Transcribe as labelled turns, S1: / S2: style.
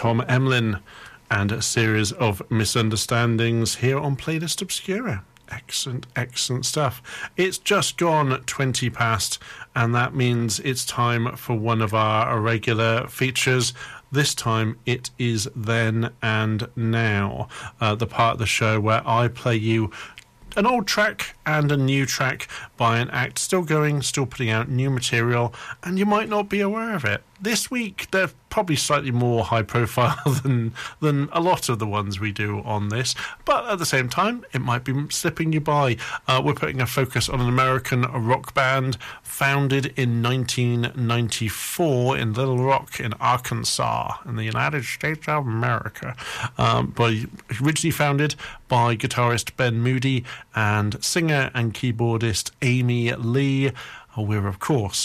S1: Tom Emlyn and a series of misunderstandings here on Playlist Obscura. Excellent stuff. It's just gone 20 past, and that means it's time for one of our regular features. This time it is Then and Now, the part of the show where I play you an old track and a new track by an act still going, still putting out new material, and you might not be aware of it. This week, they're probably slightly more high profile than a lot of the ones we do on this, but at the same time, it might be slipping you by. We're putting a focus on an American rock band founded in 1994 in Little Rock in Arkansas in the United States of America, but originally founded by guitarist Ben Moody and singer and keyboardist Amy Lee. We're, of course,